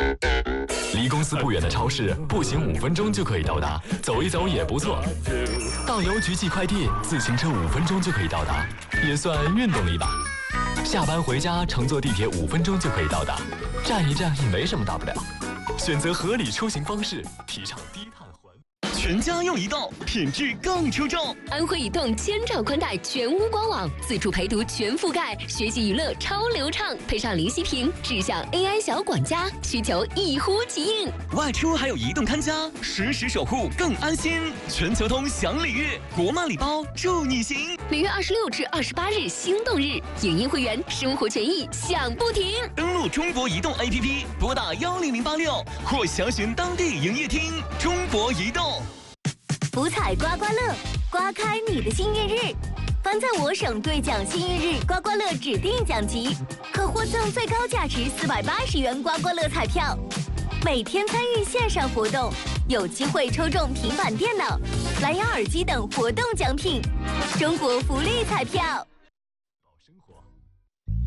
离公司不远的超市，步行5分钟就可以到达，走一走也不错。到邮局寄快递，自行车5分钟就可以到达，也算运动了一把。下班回家，乘坐地铁5分钟就可以到达，站一站也没什么大不了。选择合理出行方式，提倡低碳环保。 全家用移动，品质更出众。 安徽移动千兆宽带全屋官网，自助陪读全覆盖，学习娱乐超流畅，配上零息屏，智享 AI 小管家，需求一呼即应。 外出还有移动看家，实时守护更安心。全球通享礼遇，国漫礼包祝你行。 6月26至28日心动日，影音会员生活权益享不停。 登录中国移动 APP， 拨打10086或详询当地营业厅。中国移动。 福彩刮刮乐，刮开你的幸运日。凡在我省兑奖幸运日刮刮乐指定奖级，可获赠最高价值480元刮刮乐彩票。每天参与线上活动，有机会抽中平板电脑、蓝牙耳机等活动奖品。中国福利彩票。 生活